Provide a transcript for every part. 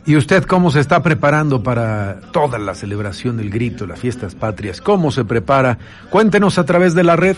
¿Y usted cómo se está preparando para toda la celebración del grito, las fiestas patrias? ¿Cómo se prepara? Cuéntenos a través de la red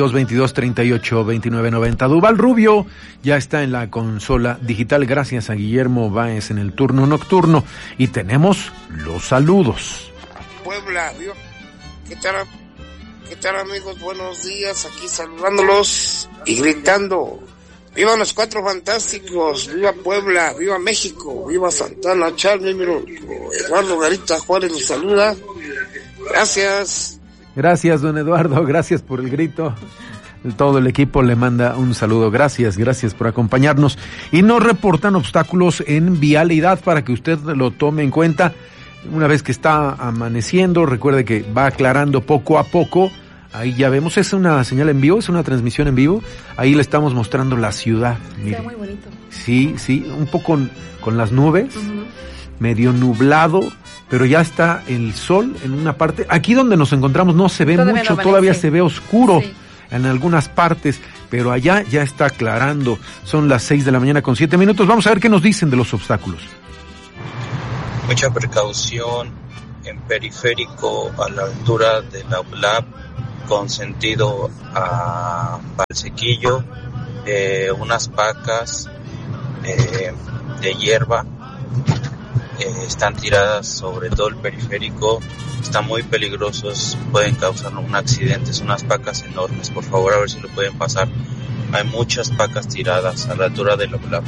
2222-382990. Duval Rubio ya está en la consola digital, gracias a Guillermo Báez en el turno nocturno. Y tenemos los saludos. Puebla, ¿qué tal amigos? Buenos días, aquí saludándolos y gritando. ¡Viva los Cuatro Fantásticos! ¡Viva Puebla! ¡Viva México! ¡Viva Santana! Charlie, Eduardo Garita Juárez los saluda. Gracias. Gracias, don Eduardo. Gracias por el grito. Todo el equipo le manda un saludo. Gracias por acompañarnos. Y nos reportan obstáculos en vialidad para que usted lo tome en cuenta. Una vez que está amaneciendo, recuerde que va aclarando poco a poco. Ahí ya vemos, es una señal en vivo, es una transmisión en vivo. Ahí le estamos mostrando la ciudad. Mire. Está muy bonito. Sí, un poco con las nubes, medio nublado, pero ya está el sol en una parte. Aquí donde nos encontramos no se ve mucho, todavía se ve oscuro en algunas partes, pero allá ya está aclarando. Son las 6:07 a.m. Vamos a ver qué nos dicen de los obstáculos. Mucha precaución en periférico a la altura de la ULAP, con sentido a Valsequillo, unas pacas de hierba están tiradas sobre todo el periférico, están muy peligrosos, pueden causar un accidente, son unas pacas enormes, por favor a ver si lo pueden pasar, hay muchas pacas tiradas a la altura de la ULAP.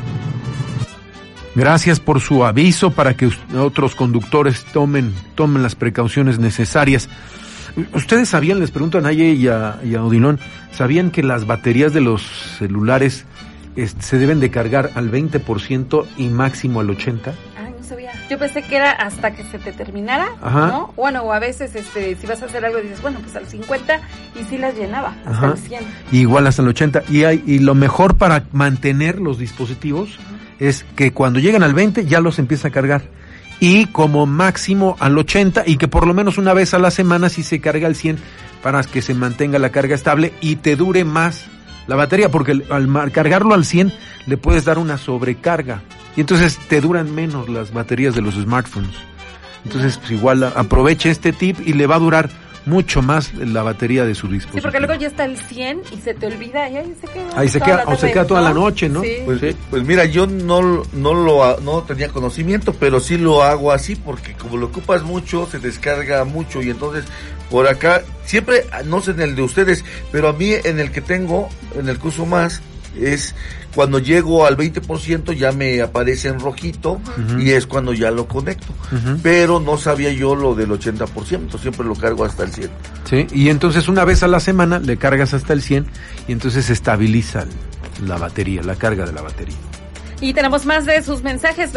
Gracias por su aviso para que otros conductores tomen las precauciones necesarias. ¿Ustedes sabían, les pregunto a Naye y a Odilon, sabían que las baterías de los celulares se deben de cargar al 20% y máximo al 80%? Ay, no sabía. Yo pensé que era hasta que se te terminara, ¿no? Bueno, o a veces si vas a hacer algo dices, bueno, pues al 50 y sí las llenaba, hasta el 100. Igual hasta el 80. Y lo mejor para mantener los dispositivos es que cuando llegan al 20 ya los empieza a cargar. Y como máximo al 80, y que por lo menos una vez a la semana sí se carga al 100 para que se mantenga la carga estable y te dure más la batería, porque al cargarlo al 100 le puedes dar una sobrecarga y entonces te duran menos las baterías de los smartphones. Entonces pues igual aproveche este tip y le va a durar mucho más la batería de su dispositivo. Sí, porque luego ya está el 100 y se te olvida y ahí se queda. Ahí se queda, o se queda toda la noche, ¿no? Sí. Pues mira, yo no tenía conocimiento, pero sí lo hago así, porque como lo ocupas mucho, se descarga mucho, y entonces por acá, siempre, no sé en el de ustedes, pero a mí en el que tengo, en el que uso más, es cuando llego al 20% ya me aparece en rojito, y es cuando ya lo conecto, pero no sabía yo lo del 80%, siempre lo cargo hasta el 100. Sí, y entonces una vez a la semana le cargas hasta el 100 y entonces se estabiliza la batería, la carga de la batería. Y tenemos más de sus mensajes,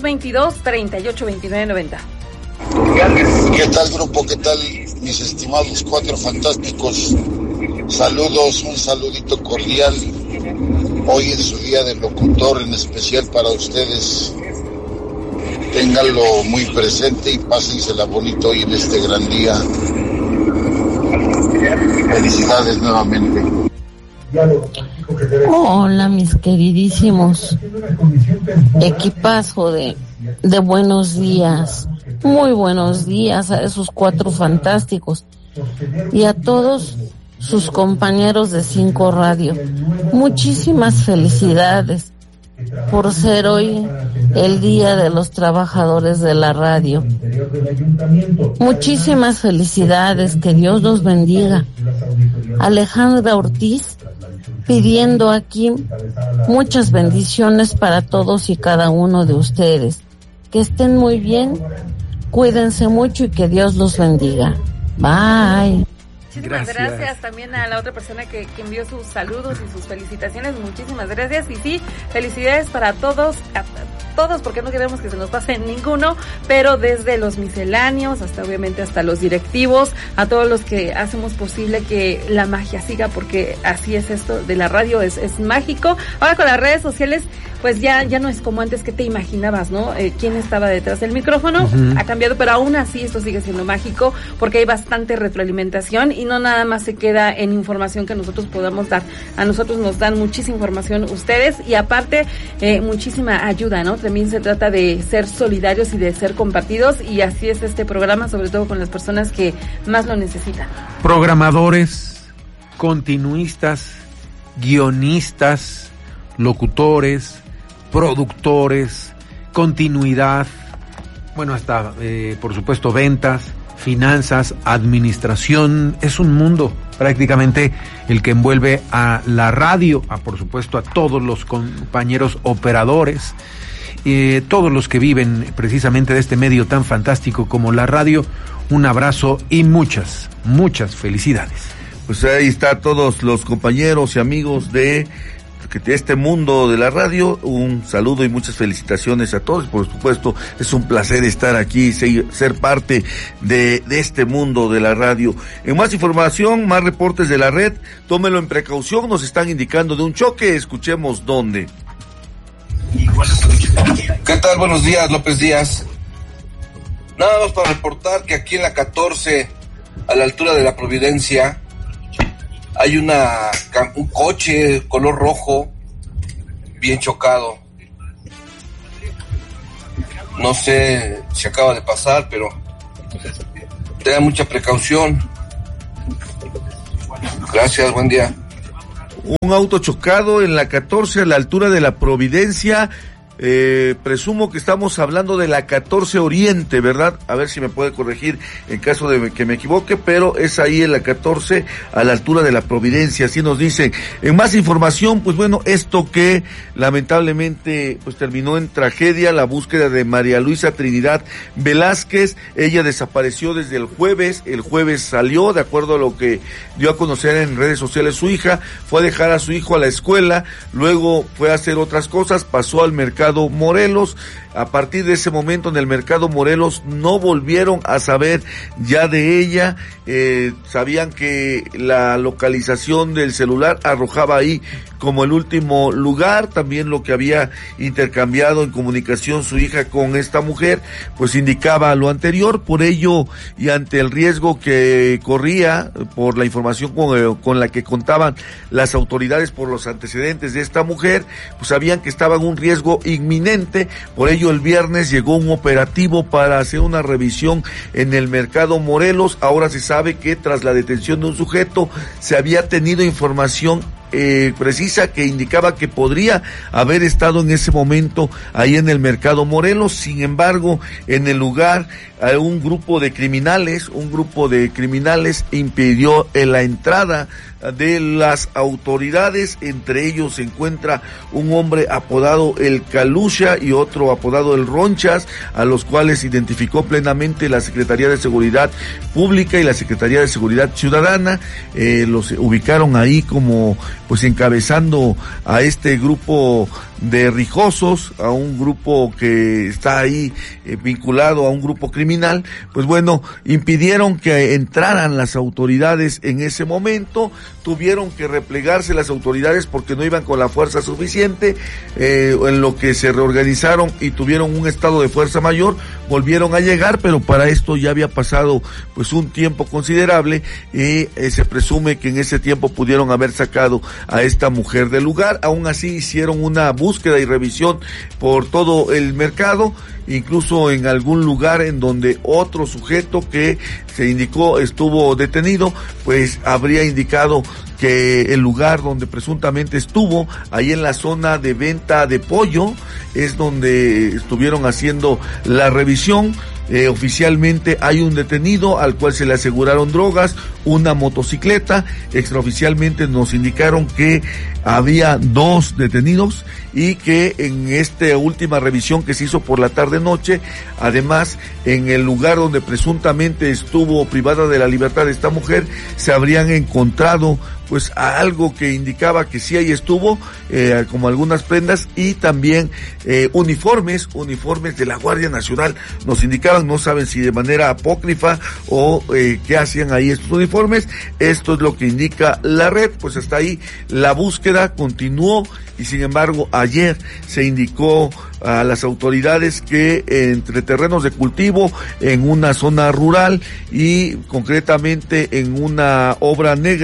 2222-382990. ¿Qué tal, grupo? ¿Qué tal, mis estimados Cuatro Fantásticos? Saludos, un saludito cordial. Hoy es su día de locutor, en especial para ustedes. Ténganlo muy presente y pásensela bonito hoy en este gran día. Felicidades nuevamente. Hola, mis queridísimos. Equipazo de buenos días. Muy buenos días a esos Cuatro Fantásticos. Y a todos sus compañeros de 5 Radio. Muchísimas felicidades por ser hoy el Día de los Trabajadores de la Radio. Muchísimas felicidades, que Dios los bendiga. Alejandra Ortiz pidiendo aquí muchas bendiciones para todos y cada uno de ustedes. Que estén muy bien, cuídense mucho y que Dios los bendiga. Bye. Muchísimas gracias también a la otra persona que envió sus saludos y sus felicitaciones. Muchísimas gracias. Y sí, felicidades para todos, porque no queremos que se nos pase ninguno, pero desde los misceláneos hasta obviamente hasta los directivos, a todos los que hacemos posible que la magia siga, porque así es esto de la radio, es mágico. Ahora con las redes sociales, pues ya no es como antes que te imaginabas, ¿no? Quién estaba detrás del micrófono, ha cambiado, pero aún así esto sigue siendo mágico, porque hay bastante retroalimentación y no nada más se queda en información que nosotros podamos dar. A nosotros nos dan muchísima información ustedes y aparte muchísima ayuda, ¿no? también se trata de ser solidarios y de ser compartidos, y así es este programa, sobre todo con las personas que más lo necesitan. Programadores, continuistas, guionistas, locutores, productores, continuidad, bueno, hasta por supuesto ventas, finanzas, administración. Es un mundo prácticamente el que envuelve a la radio, por supuesto a todos los compañeros operadores, todos los que viven precisamente de este medio tan fantástico como la radio. Un abrazo y muchas felicidades. Pues ahí está, todos los compañeros y amigos de este mundo de la radio, un saludo y muchas felicitaciones a todos. Por supuesto, es un placer estar aquí, ser parte de este mundo de la radio. En más información, más reportes de la red, tómelo en precaución, nos están indicando de un choque, escuchemos dónde. ¿Qué tal? Buenos días, López Díaz. Nada más para reportar que aquí en la 14, a la altura de la Providencia, hay un coche color rojo bien chocado. No sé si acaba de pasar, pero tengan mucha precaución. Gracias, buen día. Un auto chocado en la 14 a la altura de la Providencia. Presumo que estamos hablando de la 14 Oriente, ¿verdad? A ver si me puede corregir en caso de que me equivoque, pero es ahí en la 14 a la altura de la Providencia, así nos dicen. En más información, pues bueno, esto que lamentablemente pues terminó en tragedia, la búsqueda de María Luisa Trinidad Velázquez. Ella desapareció desde el jueves salió, de acuerdo a lo que dio a conocer en redes sociales su hija, fue a dejar a su hijo a la escuela, luego fue a hacer otras cosas, pasó al mercado Morelos. A partir de ese momento en el mercado Morelos no volvieron a saber ya de ella. Sabían que la localización del celular arrojaba ahí como el último lugar, también lo que había intercambiado en comunicación su hija con esta mujer, pues indicaba lo anterior. Por ello, y ante el riesgo que corría por la información con la que contaban las autoridades por los antecedentes de esta mujer, pues sabían que estaba en un riesgo inminente. Por ello, el viernes llegó un operativo para hacer una revisión en el mercado Morelos. Ahora se sabe que tras la detención de un sujeto se había tenido información precisa que indicaba que podría haber estado en ese momento ahí en el mercado Morelos. Sin embargo, en el lugar un grupo de criminales impidió la entrada de las autoridades. Entre ellos se encuentra un hombre apodado el Calucha y otro apodado el Ronchas, a los cuales identificó plenamente la Secretaría de Seguridad Pública y la Secretaría de Seguridad Ciudadana. Los ubicaron ahí como pues encabezando a este grupo de rijosos, a un grupo que está ahí vinculado a un grupo criminal. Pues bueno, impidieron que entraran las autoridades en ese momento, tuvieron que replegarse las autoridades porque no iban con la fuerza suficiente, en lo que se reorganizaron y tuvieron un estado de fuerza mayor, volvieron a llegar, pero para esto ya había pasado pues un tiempo considerable y se presume que en ese tiempo pudieron haber sacado a esta mujer del lugar. Aún así hicieron una búsqueda y revisión por todo el mercado, incluso en algún lugar en donde otro sujeto que se indicó estuvo detenido, pues habría indicado que el lugar donde presuntamente estuvo, ahí en la zona de venta de pollo, es donde estuvieron haciendo la revisión. Oficialmente hay un detenido al cual se le aseguraron drogas, una motocicleta. Extraoficialmente nos indicaron que había 2 detenidos y que en esta última revisión que se hizo por la tarde-noche, además en el lugar donde presuntamente estuvo privada de la libertad esta mujer, se habrían encontrado pues algo que indicaba que sí ahí estuvo, como algunas prendas y también uniformes de la Guardia Nacional. Nos indicaban, no saben si de manera apócrifa o qué hacían ahí estos uniformes. Esto es lo que indica la red. Pues hasta ahí la búsqueda continuó y sin embargo ayer se indicó a las autoridades que entre terrenos de cultivo en una zona rural y concretamente en una obra negra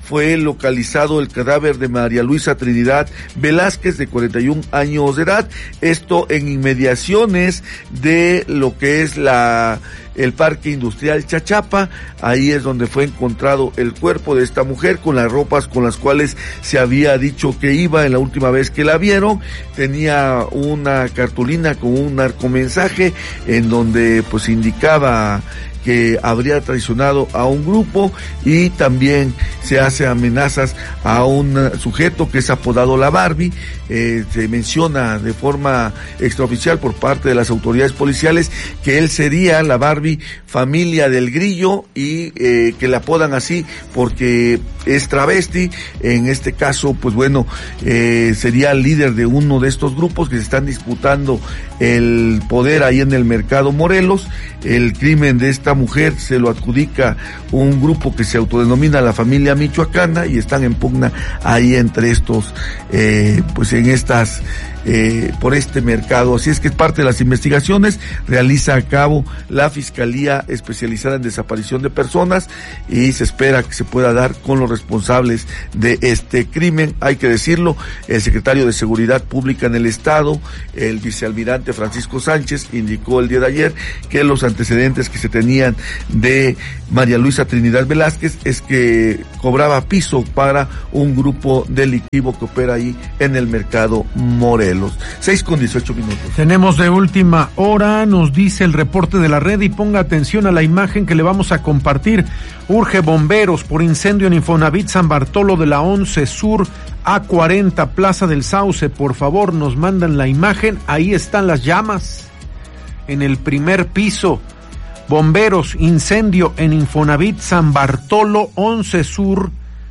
fue localizado el cadáver de María Luisa Trinidad Velázquez, de 41 años de edad, esto en inmediaciones de lo que es el Parque Industrial Chachapa. Ahí es donde fue encontrado el cuerpo de esta mujer con las ropas con las cuales se había dicho que iba en la última vez que la vieron. Tenía una cartulina con un narcomensaje en donde pues indicaba que habría traicionado a un grupo, y también se hace amenazas a un sujeto que es apodado La Barbie. Se menciona de forma extraoficial por parte de las autoridades policiales que él sería La Barbie, familia del Grillo, y que le apodan así porque es travesti. En este caso, pues bueno, sería el líder de uno de estos grupos que se están disputando el poder ahí en el Mercado Morelos. El crimen de esta mujer se lo adjudica un grupo que se autodenomina la familia michoacana, y están en pugna ahí entre estos, pues en estas, por este mercado. Así es que parte de las investigaciones realiza a cabo la Fiscalía Especializada en Desaparición de Personas, y se espera que se pueda dar con los responsables de este crimen. Hay que decirlo, el secretario de Seguridad Pública en el Estado, el vicealmirante Francisco Sánchez, indicó el día de ayer que los antecedentes que se tenían de María Luisa Trinidad Velázquez es que cobraba piso para un grupo delictivo que opera ahí en el Mercado Morelos. 6:18 minutos. Tenemos de última hora, nos dice el reporte de la red, y ponga atención a la imagen que le vamos a compartir. Urge bomberos por incendio en Infonavit San Bartolo de la 11 Sur A40, Plaza del Sauce. Por favor, nos mandan la imagen. Ahí están las llamas en el primer piso. Bomberos, incendio en Infonavit San Bartolo 11 Sur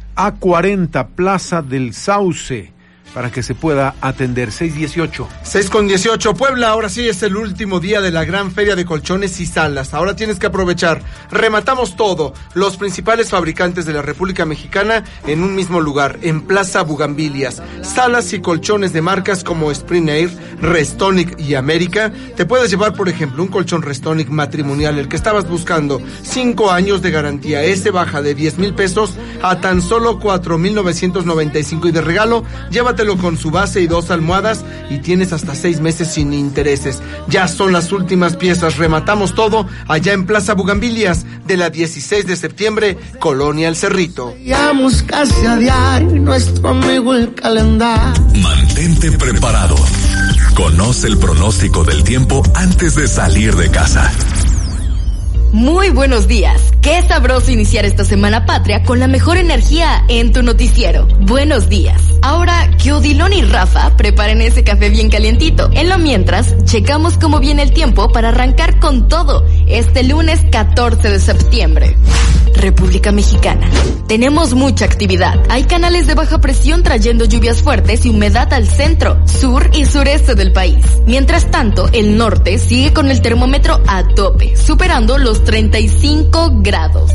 A40, Plaza del Sauce, para que se pueda atender. 6:18. 6:18. Puebla, ahora sí es el último día de la gran feria de colchones y salas. Ahora tienes que aprovechar. Rematamos todo. Los principales fabricantes de la República Mexicana en un mismo lugar, en Plaza Bugambilias. Salas y colchones de marcas como Spring Air, Restonic y América. Te puedes llevar, por ejemplo, un colchón Restonic matrimonial, el que estabas buscando. 5 años de garantía. Ese baja de 10,000 pesos a tan solo 4,995. Y de regalo, llévatelo con su base y 2 almohadas, y tienes hasta 6 meses sin intereses. Ya son las últimas piezas. Rematamos todo allá en Plaza Bugambilias, de la 16 de septiembre, Colonia El Cerrito. Veíamos casi a diario nuestro amigo el calendario. Mantente preparado. Conoce el pronóstico del tiempo antes de salir de casa. Muy buenos días. Qué sabroso iniciar esta semana patria con la mejor energía en tu noticiero. Buenos días. Ahora que Odilon y Rafa preparen ese café bien calientito. En lo mientras, checamos cómo viene el tiempo para arrancar con todo este lunes 14 de septiembre. República Mexicana. Tenemos mucha actividad. Hay canales de baja presión trayendo lluvias fuertes y humedad al centro, sur y sureste del país. Mientras tanto, el norte sigue con el termómetro a tope, superando los 35 grados.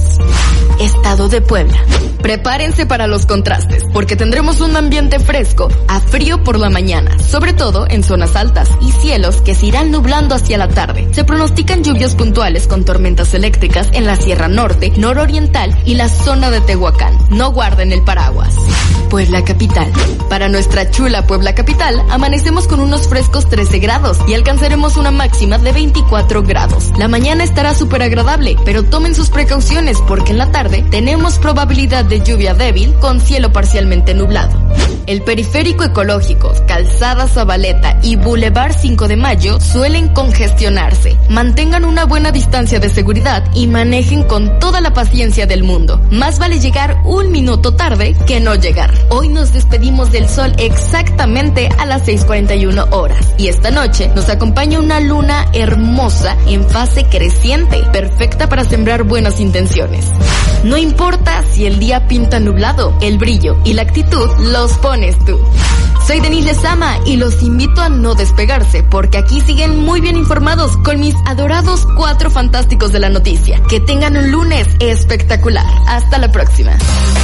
Estado de Puebla. Prepárense para los contrastes, porque tendremos un ambiente fresco a frío por la mañana, sobre todo en zonas altas, y cielos que se irán nublando hacia la tarde. Se pronostican lluvias puntuales con tormentas eléctricas en la Sierra Norte, nororiental y la zona de Tehuacán. No guarden el paraguas. Puebla Capital. Para nuestra chula Puebla Capital, amanecemos con unos frescos 13 grados y alcanzaremos una máxima de 24 grados. La mañana estará súper agradable, pero tomen sus precauciones porque en la tarde tenemos probabilidad de lluvia débil con cielo parcialmente nublado. El periférico ecológico, Calzada Zabaleta y Boulevard 5 de Mayo suelen congestionarse. Mantengan una buena distancia de seguridad y manejen con toda la paciencia del mundo. Más vale llegar un minuto tarde que no llegar. Hoy nos despedimos del sol exactamente a las 6:41 horas. Y esta noche nos acompaña una luna hermosa en fase creciente, perfecta para sembrar buenas intenciones. No importa si el día pinta nublado, el brillo y la actitud los pones tú. Soy Denise Lezama y los invito a no despegarse porque aquí siguen muy bien informados con mis adorados 4 fantásticos de la noticia. Que tengan un lunes espectacular. Hasta la próxima.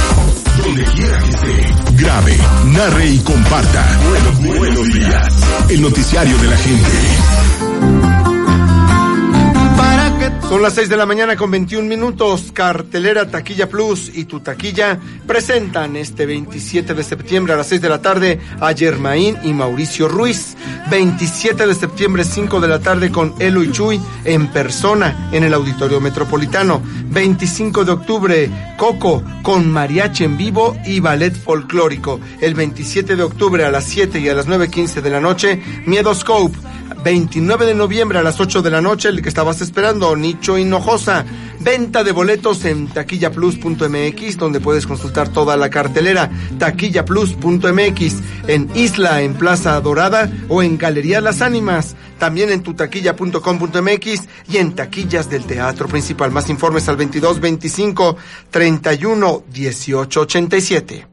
Donde quiera que esté, grabe, narre y comparta. Buenos días. El noticiario de la gente. Para que Son las 6 de la mañana con 21 minutos. Cartelera Taquilla Plus y Tu Taquilla presentan este 27 de septiembre a las 6 de la tarde a Germain y Mauricio Ruiz. 27 de septiembre, 5 de la tarde con Elo y Chuy en persona en el Auditorio Metropolitano. 25 de octubre, Coco con mariachi en vivo y ballet folclórico. El 27 de octubre a las 7 y a las 9:15 de la noche, Miedoscope. 29 de noviembre a las 8 de la noche, el que estabas esperando, Nicho Hinojosa. Venta de boletos en taquillaplus.mx, donde puedes consultar toda la cartelera. Taquillaplus.mx, en Isla, en Plaza Dorada o en Galería Las Ánimas. También en tutaquilla.com.mx y en taquillas del Teatro Principal. Más informes al 22 25 31 18 87.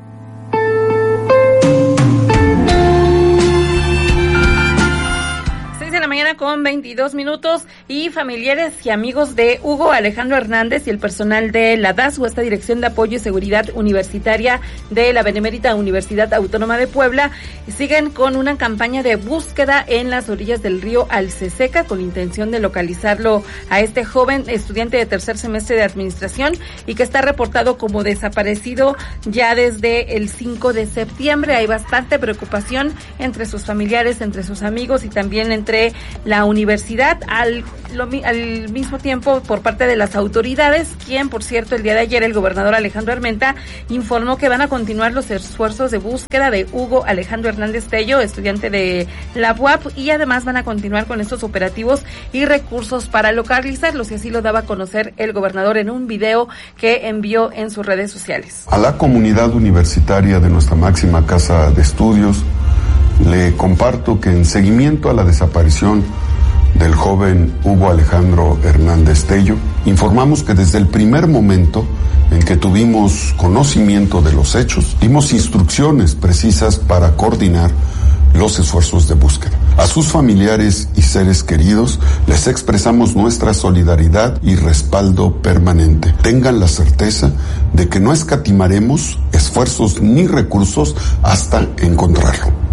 Mañana con 22 minutos y familiares y amigos de Hugo Alejandro Hernández y el personal de la DAS o esta Dirección de Apoyo y Seguridad Universitaria de la Benemérita Universidad Autónoma de Puebla siguen con una campaña de búsqueda en las orillas del río Alceseca con intención de localizarlo a este joven estudiante de tercer semestre de administración y que está reportado como desaparecido ya desde el 5 de septiembre. Hay bastante preocupación entre sus familiares, entre sus amigos y también entre la universidad, al mismo tiempo por parte de las autoridades, quien, por cierto, el día de ayer el gobernador Alejandro Armenta informó que van a continuar los esfuerzos de búsqueda de Hugo Alejandro Hernández Tello, estudiante de la UAP, y además van a continuar con estos operativos y recursos para localizarlos, y así lo daba a conocer el gobernador en un video que envió en sus redes sociales. A la comunidad universitaria de nuestra máxima casa de estudios, le comparto que en seguimiento a la desaparición del joven Hugo Alejandro Hernández Tello, informamos que desde el primer momento en que tuvimos conocimiento de los hechos, dimos instrucciones precisas para coordinar los esfuerzos de búsqueda. A sus familiares y seres queridos les expresamos nuestra solidaridad y respaldo permanente. Tengan la certeza de que no escatimaremos esfuerzos ni recursos hasta encontrarlo.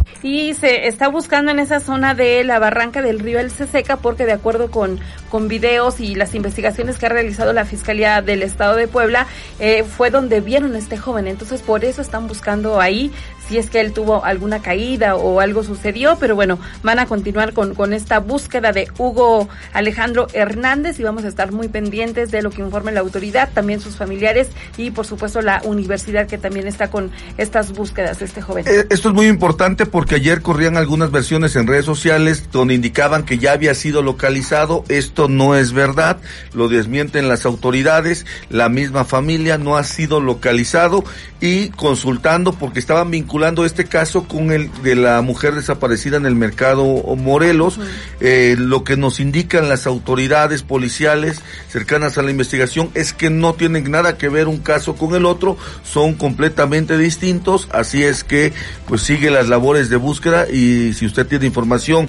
Y se está buscando en esa zona de la barranca del río Alceseca porque de acuerdo con videos y las investigaciones que ha realizado la Fiscalía del Estado de Puebla, fue donde vieron a este joven. Entonces por eso están buscando ahí si es que él tuvo alguna caída o algo sucedió, pero bueno, van a continuar con esta búsqueda de Hugo Alejandro Hernández y vamos a estar muy pendientes de lo que informe la autoridad, también sus familiares y por supuesto la universidad que también está con estas búsquedas de este joven. Esto es muy importante porque ayer corrían algunas versiones en redes sociales donde indicaban que ya había sido localizado. Esto no es verdad, lo desmienten las autoridades, la misma familia no ha sido localizado y consultando porque estaban vinculando este caso con el de la mujer desaparecida en el mercado Morelos. Lo que nos indican las autoridades policiales cercanas a la investigación es que no tienen nada que ver un caso con el otro, son completamente distintos, así es que pues sigue las labores de búsqueda y si usted tiene información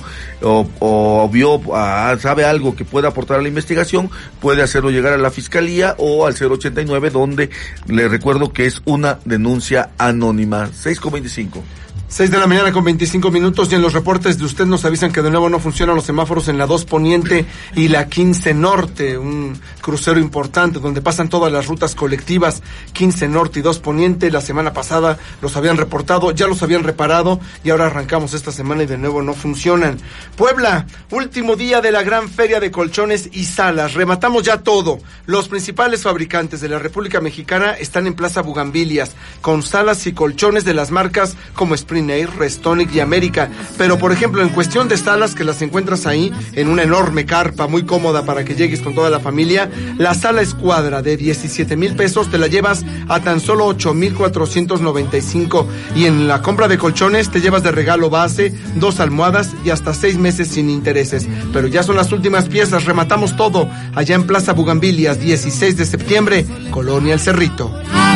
o vio, sabe algo que pueda aportar a la investigación, puede hacerlo llegar a la Fiscalía o al 089, donde le recuerdo que es una denuncia anónima. 6:25. 6 de la mañana con 25 minutos y en los reportes de usted nos avisan que de nuevo no funcionan los semáforos en la 2 Poniente y la 15 Norte, un crucero importante donde pasan todas las rutas colectivas. 15 Norte y 2 Poniente, la semana pasada los habían reportado, ya los habían reparado y ahora arrancamos esta semana y de nuevo no funcionan. Puebla, último día de la gran feria de colchones y salas, rematamos ya todo. Los principales fabricantes de la República Mexicana están en Plaza Bugambilias con salas y colchones de las marcas como Spring Air, Restonic y América, pero por ejemplo en cuestión de salas que las encuentras ahí en una enorme carpa muy cómoda para que llegues con toda la familia, la sala Escuadra de 17,000 pesos te la llevas a tan solo 8,495 y en la compra de colchones te llevas de regalo base, 2 almohadas y hasta 6 meses sin intereses, pero ya son las últimas piezas, rematamos todo allá en Plaza Bugambilias, 16 de septiembre, Colonia El Cerrito.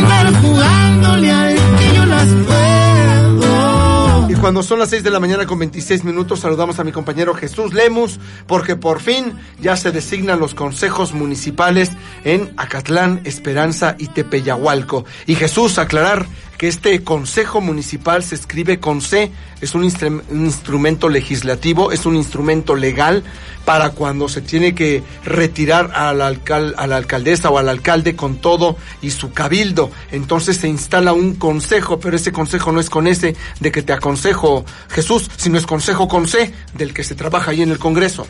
Y cuando son las 6 de la mañana con 26 minutos, saludamos a mi compañero Jesús Lemus, porque por fin ya se designan los consejos municipales en Acatlán, Esperanza y Tepeyahualco. Y Jesús, aclarar que este Consejo Municipal se escribe con C, es un instrumento legislativo, es un instrumento legal para cuando se tiene que retirar a la alcaldesa o al alcalde con todo y su cabildo. Entonces se instala un consejo, pero ese consejo no es con ese de que te aconsejo, Jesús, sino es consejo con C, del que se trabaja ahí en el Congreso.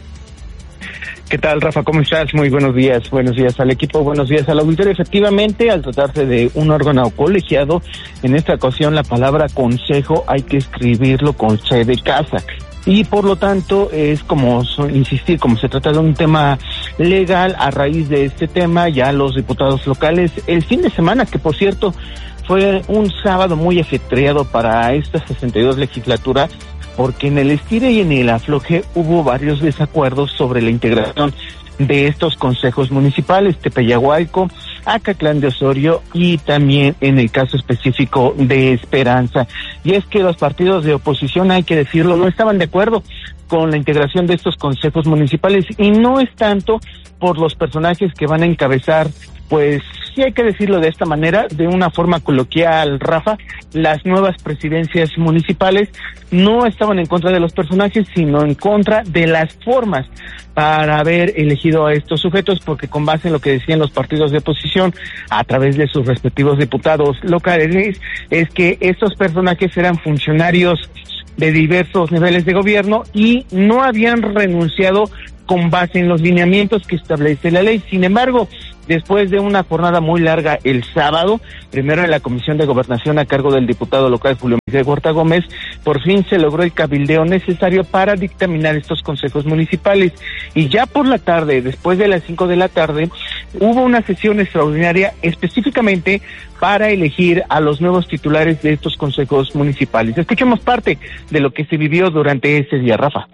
¿Qué tal, Rafa? ¿Cómo estás? Muy buenos días al equipo, buenos días al auditorio. Efectivamente, al tratarse de un órgano colegiado, en esta ocasión la palabra consejo hay que escribirlo con C de casa. Y por lo tanto es como insistir, como se trata de un tema legal, a raíz de este tema ya los diputados locales, el fin de semana, que por cierto fue un sábado muy ajetreado para esta 62 legislatura, porque en el estire y en el afloje hubo varios desacuerdos sobre la integración de estos consejos municipales, Tepeyagualco, Acatlán de Osorio y también en el caso específico de Esperanza. Y es que los partidos de oposición, hay que decirlo, no estaban de acuerdo con la integración de estos consejos municipales, y no es tanto por los personajes que van a encabezar, pues sí hay que decirlo de esta manera, de una forma coloquial, Rafa, las nuevas presidencias municipales no estaban en contra de los personajes, sino en contra de las formas para haber elegido a estos sujetos, porque con base en lo que decían los partidos de oposición a través de sus respectivos diputados locales, es que estos personajes eran funcionarios de diversos niveles de gobierno y no habían renunciado con base en los lineamientos que establece la ley. Sin embargo, después de una jornada muy larga el sábado, primero en la Comisión de Gobernación a cargo del diputado local Julio Miguel Huerta Gómez, por fin se logró el cabildeo necesario para dictaminar estos consejos municipales. Y ya por la tarde, después de las 5 de la tarde, hubo una sesión extraordinaria específicamente para elegir a los nuevos titulares de estos consejos municipales. Escuchemos parte de lo que se vivió durante ese día, Rafa.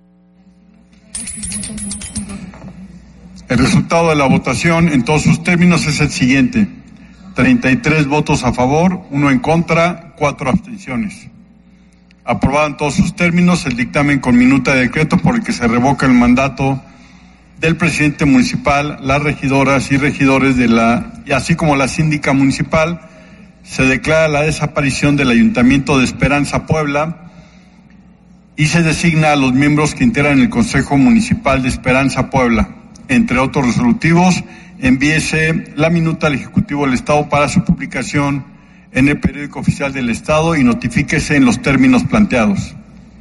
El resultado de la votación en todos sus términos es el siguiente: 33 votos a favor, 1 en contra, 4 abstenciones. Aprobado en todos sus términos el dictamen con minuta de decreto por el que se revoca el mandato del presidente municipal, las regidoras y regidores así como la síndica municipal. Se declara la desaparición del Ayuntamiento de Esperanza, Puebla, y se designa a los miembros que integran el Consejo Municipal de Esperanza, Puebla. Entre otros resolutivos, envíese la minuta al Ejecutivo del Estado para su publicación en el periódico oficial del Estado y notifíquese en los términos planteados.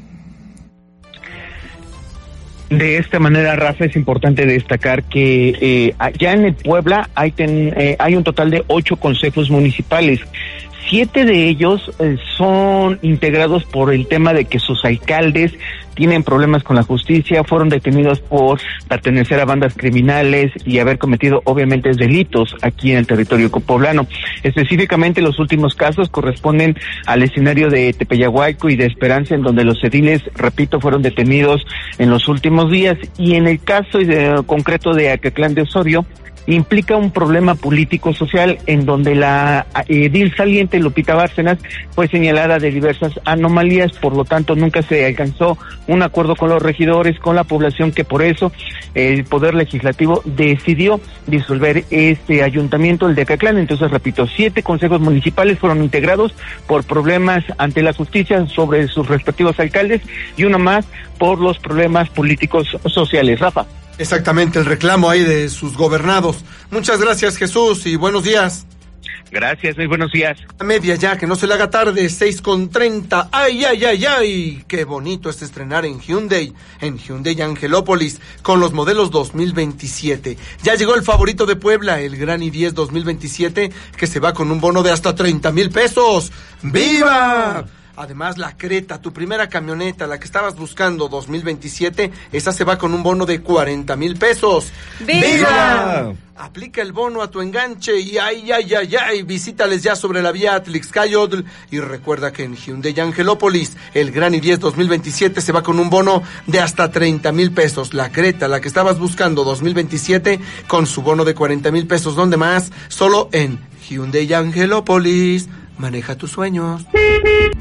De esta manera, Rafa, es importante destacar que ya en el Puebla hay un total de 8 consejos municipales. 7 de ellos son integrados por el tema de que sus alcaldes tienen problemas con la justicia, fueron detenidos por pertenecer a bandas criminales y haber cometido obviamente delitos aquí en el territorio poblano. Específicamente los últimos casos corresponden al escenario de Tepeyagualco y de Esperanza, en donde los ediles, repito, fueron detenidos en los últimos días, y en el caso concreto de Acatlán de Osorio implica un problema político-social en donde la edil saliente Lupita Bárcenas fue señalada de diversas anomalías, por lo tanto nunca se alcanzó un acuerdo con los regidores, con la población, que por eso el Poder Legislativo decidió disolver este ayuntamiento, el de Acatlán. Entonces, repito, 7 consejos municipales fueron integrados por problemas ante la justicia sobre sus respectivos alcaldes y uno más por los problemas políticos sociales. Rafa. Exactamente, el reclamo ahí de sus gobernados. Muchas gracias, Jesús, y buenos días. Gracias, muy buenos días. A media ya, que no se le haga tarde, 6:30. ¡Ay, ay, ay, ay! Qué bonito es estrenar en Hyundai Angelópolis, con los modelos 2027. Ya llegó el favorito de Puebla, el Gran i10 2027, que se va con un bono de hasta 30,000 pesos. ¡Viva! Además, la Creta, tu primera camioneta, la que estabas buscando, 2027, esa se va con un bono de 40,000 pesos. ¡Viva! Aplica el bono a tu enganche y ay, ay, ay, ay, visítales ya sobre la vía Atlixcayotl. Y recuerda que en Hyundai Angelópolis, el Gran i10 2027 se va con un bono de hasta 30,000 pesos. La Creta, la que estabas buscando, 2027, con su bono de 40,000 pesos. ¿Dónde más? Solo en Hyundai Angelópolis. Maneja tus sueños.